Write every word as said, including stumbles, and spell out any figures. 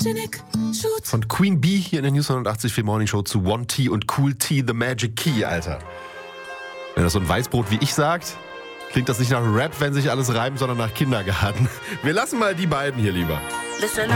Von Queen Bee hier in der News hundertachtzig vier Morning Show zu One T und Cool T, The Magic Key, Alter. Wenn das so ein Weißbrot wie ich sagt, klingt das nicht nach Rap, wenn sich alles reimt, sondern nach Kindergarten. Wir lassen mal die beiden hier lieber.